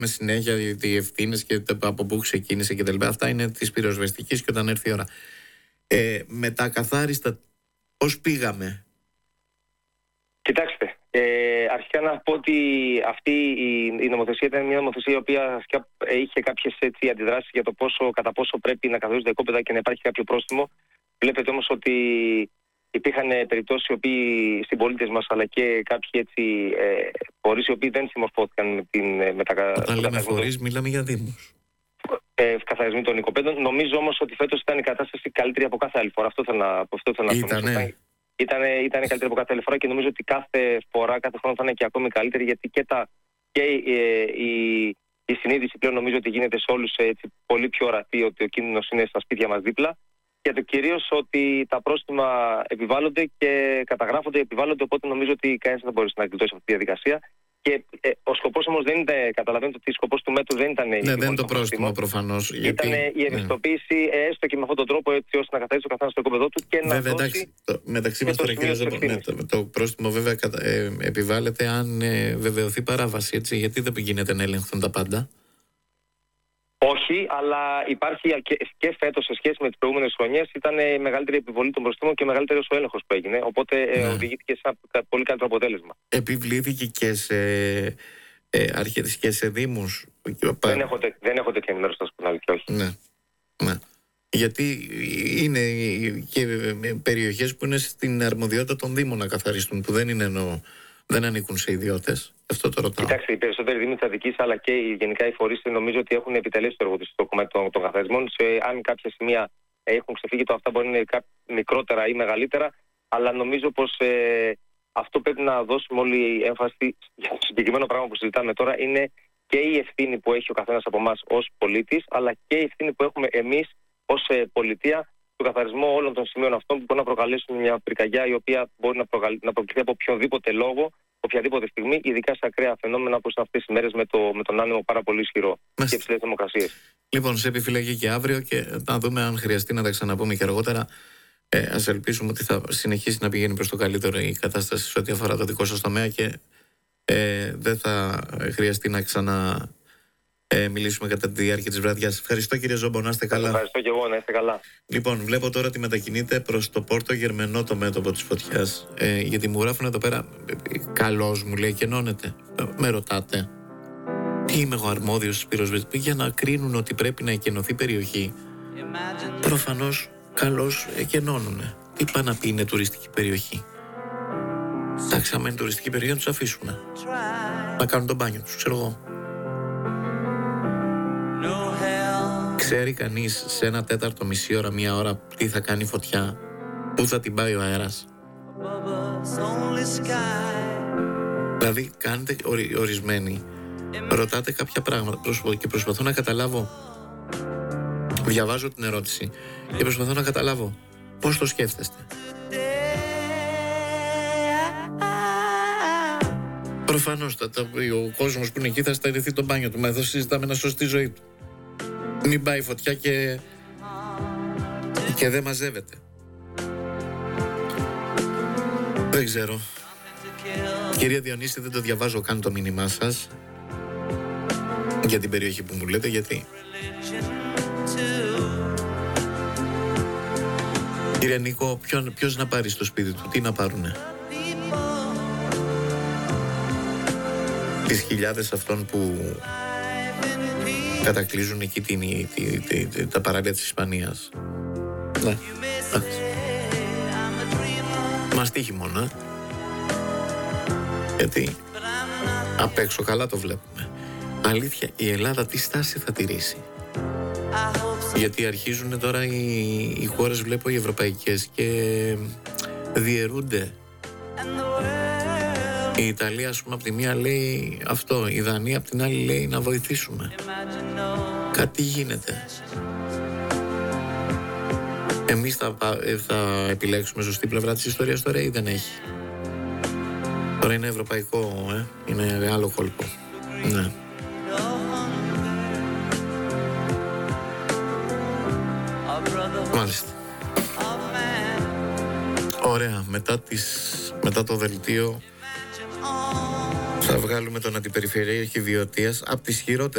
με συνέχεια οι ευθύνες και από πού ξεκίνησε και τα λοιπά. Αυτά είναι της πυροσβεστικής και όταν έρθει η ώρα. Με τα ακαθάριστα, πώς πήγαμε? Κοιτάξτε, αρχικά να πω ότι αυτή η νομοθεσία ήταν μια νομοθεσία η οποία είχε κάποιες αντιδράσεις για το κατά πόσο πρέπει να καθορίζονται οικόπεδα και να υπάρχει κάποιο πρόστιμο. Βλέπετε όμως ότι υπήρχαν περιπτώσεις οι οποίοι συμπολίτες μας, αλλά και κάποιοι φορείς οι οποίοι δεν συμμορφώθηκαν με τα. Όταν λέμε φορείς, μιλάμε για δήμους. Καθαρισμοί των οικοπαίδων. Νομίζω όμως ότι φέτος ήταν η κατάσταση καλύτερη από κάθε άλλη φορά. Αυτό θέλω να πω. Ήταν καλύτερη από κάθε άλλη φορά και νομίζω ότι κάθε χρόνο θα είναι και ακόμη καλύτερη, γιατί η συνείδηση πλέον νομίζω ότι γίνεται σε όλους πολύ πιο ορατή ότι ο κίνδυνος είναι στα σπίτια μας δίπλα, και το κυρίως ότι τα πρόστιμα επιβάλλονται και επιβάλλονται, οπότε νομίζω ότι κανένας δεν θα μπορέσει να γλιτώσει αυτή τη διαδικασία. Και ο σκοπός όμως δεν ήταν, καταλαβαίνετε ότι ο σκοπός του μέτρου δεν ήταν. Ναι, δεν είναι το πρόστιμο προφανώς. Ήταν η ευαισθητοποίηση, έστω και με αυτόν τον τρόπο, έτσι ώστε να καθαρίσει ο καθένας στο οικόπεδό του και να δώσει. Μεταξύ μας τώρα, κύριε Ζόμπο, το πρόστιμο βέβαια επιβάλλεται αν βεβαιωθεί παράβαση, έτσι, γιατί δεν γίνεται να ελεγχθούν τα πάντα? Όχι, αλλά υπάρχει και φέτος σε σχέση με τις προηγούμενες χρονιές ήταν μεγαλύτερη επιβολή των προστίμων και μεγαλύτερος ο έλεγχος που έγινε. Οπότε οδηγήθηκε σε ένα πολύ καλύτερο αποτέλεσμα. Επιβλήθηκε και σε αρχές και σε δήμους? Δεν έχω τέτοια ενημέρωση, θα σας πω την αλήθεια, όχι. Ναι. Γιατί είναι και περιοχές που είναι στην αρμοδιότητα των δήμων να καθαριστούν, που δεν ανήκουν σε ιδιώτες. Αυτό το ρωτάω. Κοιτάξτε, οι περισσότεροι δήμοι της Αττικής, αλλά και γενικά οι φορείς, νομίζω ότι έχουν επιτελέσει το έργο τους στο κομμάτι των καθαρισμών. Αν κάποια σημεία έχουν ξεφύγει, αυτά μπορεί να είναι μικρότερα ή μεγαλύτερα, αλλά νομίζω πως αυτό πρέπει να δώσουμε όλη η έμφαση για το συγκεκριμένο πράγμα που συζητάμε τώρα. Είναι και η ευθύνη που έχει ο καθένας από εμάς ως πολίτης, αλλά και η ευθύνη που έχουμε εμείς ως πολιτεία του καθαρισμό όλων των σημείων αυτών που μπορεί να προκαλέσουν μια πυρκαγιά η οποία μπορεί να προκληθεί από οποιονδήποτε λόγο, οποιαδήποτε στιγμή, ειδικά σε ακραία φαινόμενα όπως είναι αυτές τις μέρες με τον άνεμο πάρα πολύ ισχυρό και υψηλές θερμοκρασίες. Λοιπόν, σε επιφυλακή και αύριο, και να δούμε αν χρειαστεί να τα ξαναπούμε και αργότερα. Ας ελπίσουμε ότι θα συνεχίσει να πηγαίνει προς το καλύτερο η κατάσταση σε ό,τι αφορά το δικό σας τομέα και δεν θα χρειαστεί να μιλήσουμε κατά τη διάρκεια της βραδιάς. Ευχαριστώ, κύριε Ζόμπο, να είστε καλά. Ευχαριστώ και εγώ, να είστε καλά. Λοιπόν, βλέπω τώρα ότι μετακινείται προς το Πόρτο Γερμενό το μέτωπο της φωτιάς. Γιατί μου γράφουν εδώ πέρα, καλώς μου λέει, κενώνεται. Με ρωτάτε, τι είμαι εγώ αρμόδιος της πυροσβεστικής για να κρίνουν ότι πρέπει να εκενωθεί περιοχή? Προφανώς καλώς εκενώνουνε. Τι πάει να πει είναι τουριστική περιοχή? Εντάξει, άμα είναι τουριστική περιοχή, να τους αφήσουν να κάνουν το μπάνιο τους, ξέρω εγώ. Ξέρει κανείς σε ένα τέταρτο, μισή ώρα, μία ώρα τι θα κάνει φωτιά? Πού θα την πάει ο αέρας? Δηλαδή κάνετε ορισμένοι, ρωτάτε κάποια πράγματα και προσπαθώ να καταλάβω. Διαβάζω την ερώτηση και προσπαθώ να καταλάβω πώς το σκέφτεστε. Προφανώς ο κόσμος που είναι εκεί θα στερηθεί το μπάνιο του, μα εδώ συζητάμε να σώσει τη ζωή του. Μην πάει φωτιά και δεν μαζεύεται. Δεν ξέρω. Κυρία Διονύση, δεν το διαβάζω καν το μήνυμά σας για την περιοχή που μου λέτε, γιατί κύριε Νίκο, ποιος να πάρει στο σπίτι του, τι να πάρουνε? Τις χιλιάδες αυτών που κατακλείζουν εκεί τα παράλια της Ισπανίας. Ναι. Μας τύχει μόνο, γιατί απ' έξω καλά το βλέπουμε. Αλήθεια, η Ελλάδα τι στάση θα τηρήσει? Γιατί αρχίζουν τώρα οι χώρες, βλέπω, οι ευρωπαϊκές, και διαιρούνται. Η Ιταλία, ας πούμε, από τη μία λέει αυτό, η Δανία από την άλλη λέει να βοηθήσουμε. Κάτι γίνεται. Εμείς θα επιλέξουμε σωστή πλευρά της ιστορίας τώρα ή δεν έχει? Τώρα είναι ευρωπαϊκό, είναι άλλο κόλπο. Ναι. Μάλιστα. Ωραία, μετά το δελτίο Θα βγάλουμε τον αντιπεριφερειάρχη Βιωτίας από τις χειρότερες